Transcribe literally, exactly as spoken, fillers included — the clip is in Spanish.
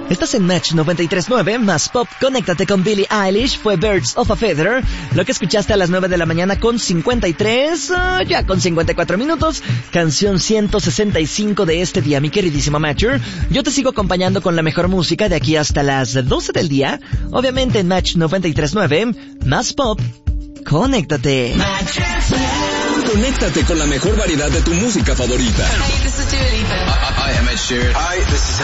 Estás en Match noventa y tres punto nueve, más pop, conéctate con Billie Eilish, fue Birds of a Feather, lo que escuchaste a las nueve de la mañana con cincuenta y tres, uh, ya con cincuenta y cuatro minutos, canción ciento sesenta y cinco de este día, mi queridísimo Matcher. Yo te sigo acompañando con la mejor música de aquí hasta las doce del día, obviamente en Match noventa y tres punto nueve, más pop, conéctate. Conéctate con la mejor variedad de tu música favorita. Hey, this is Dua Lipa. I, I am Ed Sheeran. Hi, this is